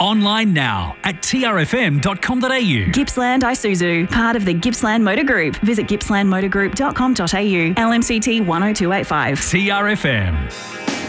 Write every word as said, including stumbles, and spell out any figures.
Online now at t r f m dot com dot a u. Gippsland Isuzu, part of the Gippsland Motor Group. Visit gippsland motor group dot com dot a u. L M C T one oh two eight five. T R F M.